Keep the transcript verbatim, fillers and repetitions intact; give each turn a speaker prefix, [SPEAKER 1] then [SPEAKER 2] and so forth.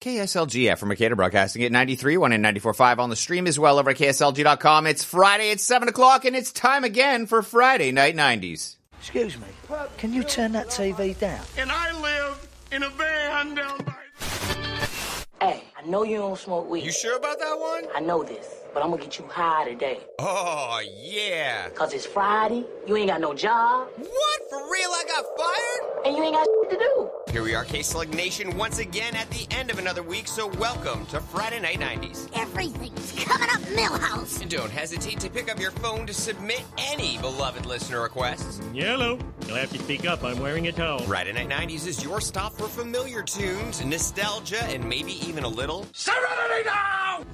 [SPEAKER 1] K S L G F from Mercator, broadcasting at ninety-three point one and ninety-four point five on the stream as well over at K S L G dot com. It's Friday at seven o'clock, and it's time again for Friday Night nineties.
[SPEAKER 2] Excuse me, can you turn that T V down?
[SPEAKER 3] And I live in a van down by...
[SPEAKER 4] Hey, I know you don't smoke weed.
[SPEAKER 3] You sure about that one?
[SPEAKER 4] I know this, but I'm gonna get you high today.
[SPEAKER 3] Oh, yeah.
[SPEAKER 4] Cause it's Friday, you ain't got no job.
[SPEAKER 3] What? For real? I got fired?
[SPEAKER 4] And you ain't got shit to do.
[SPEAKER 3] Here we are, K-Slug Nation, once again at the end of another week, so welcome to Friday Night nineties.
[SPEAKER 5] Everything's coming up Millhouse.
[SPEAKER 3] And don't hesitate to pick up your phone to submit any beloved listener requests.
[SPEAKER 6] Yellow, you'll have to speak up. I'm wearing a towel.
[SPEAKER 3] Friday Night nineties is your stop for familiar tunes, nostalgia, and maybe even a little... Serenity now!